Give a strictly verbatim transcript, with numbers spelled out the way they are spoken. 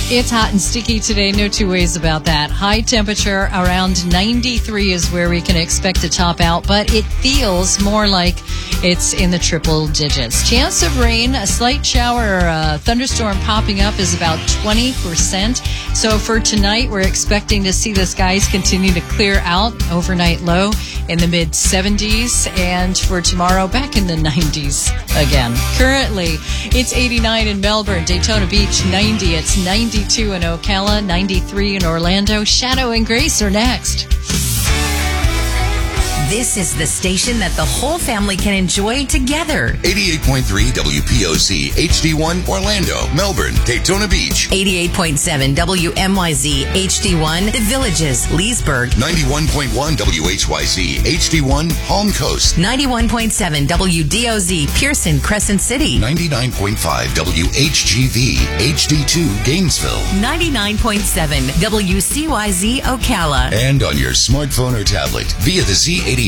It's hot and sticky today, no two ways about that. High temperature around ninety-three is where we can expect to top out, but it feels more like it's in the triple digits. Chance of rain, a slight shower or a thunderstorm popping up is about twenty percent. So for tonight, we're expecting to see the skies continue to clear out. Overnight low in the mid seventies, and for tomorrow, back in the nineties again. Currently, it's eighty-nine in Melbourne, Daytona Beach, ninety. It's ninety-two in Ocala, ninety-three in Orlando. Shadow and Grace are next. This is the station that the whole family can enjoy together. eighty-eight point three W P O C H D one Orlando, Melbourne, Daytona Beach. eighty-eight point seven W M Y Z H D one The Villages, Leesburg. ninety-one point one W H Y Z H D one Palm Coast. ninety-one point seven W D O Z Pearson, Crescent City. ninety-nine point five W H G V H D two Gainesville. ninety-nine point seven W C Y Z Ocala. And on your smartphone or tablet via the Z eighty